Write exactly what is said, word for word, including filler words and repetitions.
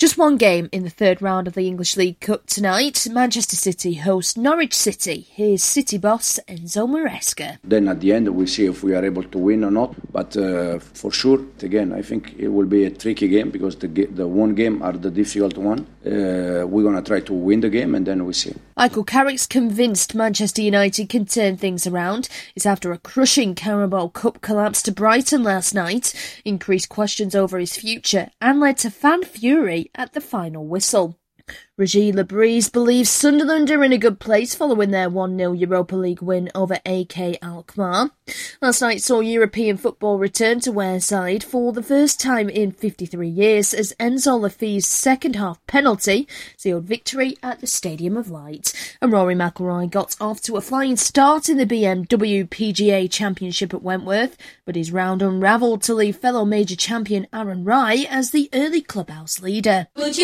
Just one game in the third round of the English League Cup tonight. Manchester City host Norwich City. Here's City boss Enzo Maresca. Then at the end we'll see if we are able to win or not. But uh, for sure, again, I think it will be a tricky game because the the one game are the difficult one. Uh, we're going to try to win the game and then we'll see. Michael Carrick's convinced Manchester United can turn things around. It's after a crushing Carabao Cup collapse to Brighton last night, increased questions over his future and led to fan fury at the final whistle. Régis Le Bris believes Sunderland are in a good place following their one nil Europa League win over A K Alkmaar. Last night saw European football return to Wearside for the first time in fifty-three years as Enzo Lafay's second-half penalty sealed victory at the Stadium of Light. And Rory McIlroy got off to a flying start in the B M W P G A Championship at Wentworth, but his round unravelled to leave fellow major champion Aaron Rai as the early clubhouse leader.